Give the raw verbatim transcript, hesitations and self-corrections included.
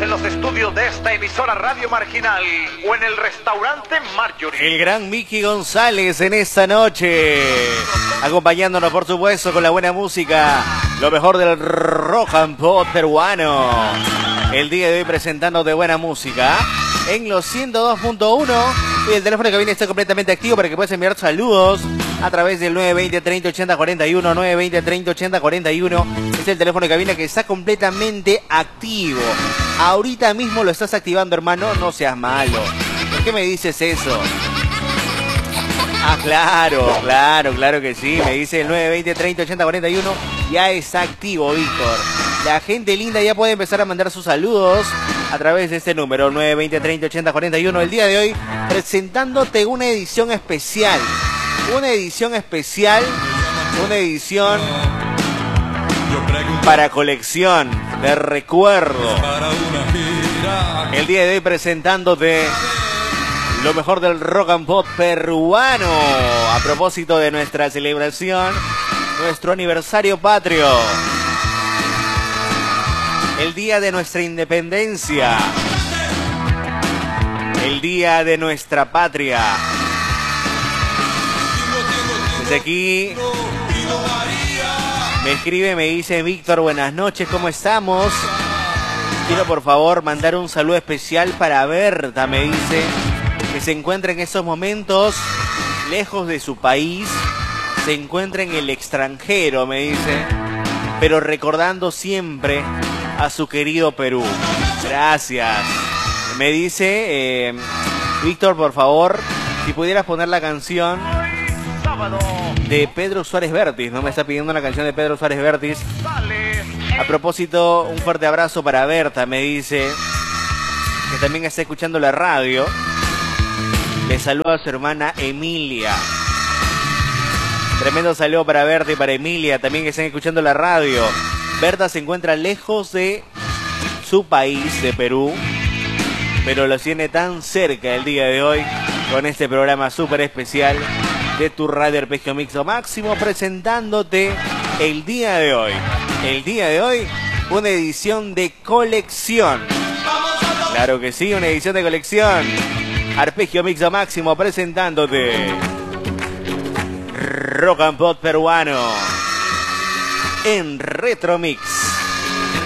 en los estudios de esta emisora Radio Marginal o en el restaurante Marjorie. El gran Mickey González en esta noche, acompañándonos por supuesto con la buena música, lo mejor del rock and pop peruano. El día de hoy presentando de buena música en los ciento dos punto uno. Y el teléfono que viene está completamente activo para que puedas enviar saludos a través del nueve veinte, treinta, ochenta, cuarenta y uno, nueve veinte, treinta, ochenta, cuarenta y uno. Es el teléfono que viene que está completamente activo. Ahorita mismo lo estás activando, hermano, no seas malo. ¿Por qué me dices eso? Ah, claro, claro, claro que sí. Me dice el nueve veinte, treinta, ochenta, cuarenta y uno. Ya está activo, Víctor. La gente linda ya puede empezar a mandar sus saludos a través de este número nueve veinte, treinta, ochenta, cuarenta y uno. El día de hoy presentándote una edición especial. Una edición especial. Una edición para colección de recuerdo. El día de hoy presentándote lo mejor del rock and pop peruano. A propósito de nuestra celebración, nuestro aniversario patrio. El día de nuestra independencia. El día de nuestra patria. Desde aquí me escribe, me dice: Víctor, buenas noches, ¿cómo estamos? Quiero por favor mandar un saludo especial para Berta, me dice, que se encuentra en estos momentos lejos de su país, se encuentra en el extranjero, me dice, pero recordando siempre a su querido Perú. Gracias. Me dice, eh, Víctor, por favor, si pudieras poner la canción de Pedro Suárez Vértiz, ¿no? Me está pidiendo una canción de Pedro Suárez Vértiz. A propósito, un fuerte abrazo para Berta, me dice, que también está escuchando la radio. Le saluda a su hermana Emilia. Tremendo saludo para Berta y para Emilia, también que están escuchando la radio. Berta se encuentra lejos de su país, de Perú, pero lo tiene tan cerca el día de hoy con este programa súper especial de tu radio Arpegio Mixto Máximo, presentándote el día de hoy. El día de hoy, una edición de colección. Claro que sí, una edición de colección. Arpegio Mixto Máximo presentándote rock and pop peruano en Retro Mix.